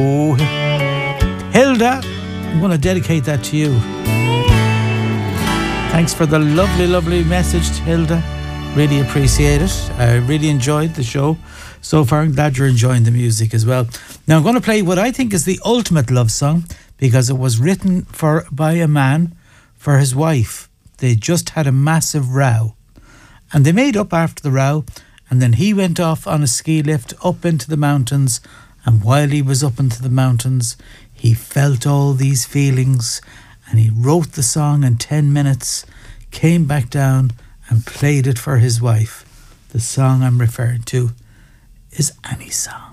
Oh, Hilda, I'm going to dedicate that to you. Thanks for the lovely, lovely message, Hilda. Really appreciate it. I really enjoyed the show so far. I'm glad you're enjoying the music as well. Now I'm going to play what I think is the ultimate love song, because it was written by a man for his wife. They just had a massive row, and they made up after the row, and then he went off on a ski lift up into the mountains, and while he was up into the mountains, he felt all these feelings, and he wrote the song in 10 minutes, came back down and played it for his wife. The song I'm referring to is Annie's Song.